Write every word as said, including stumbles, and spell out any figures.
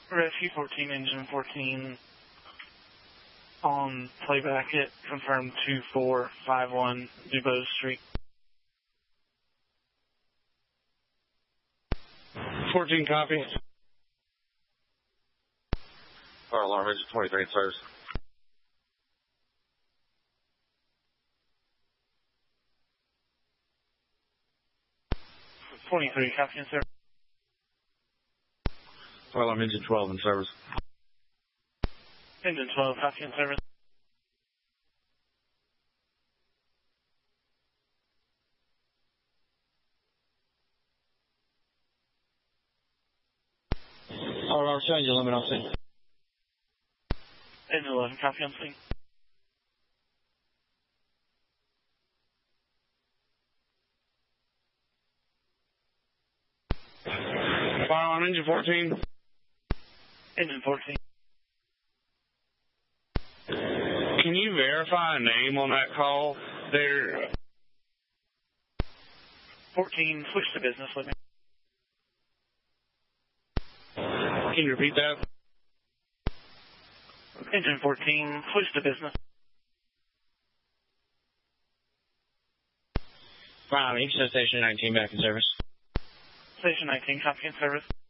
Rescue fourteen, engine fourteen, on playback it, confirmed two four five one Dubose Street. fourteen, copy. Fire alarm, engine twenty-three in service. twenty-three, copy in service. Fire alarm, engine twelve in service. Engine twelve, copy in service. Fire alarm, engine eleven on scene. Engine eleven, copy on scene. Fire alarm, engine fourteen. Engine fourteen. Can you verify a name on that call? There. fourteen, switch to business with me. Can you repeat that? Engine fourteen, switch to business. Fine, Eastern Station nineteen back in service. Station nineteen, copy in service.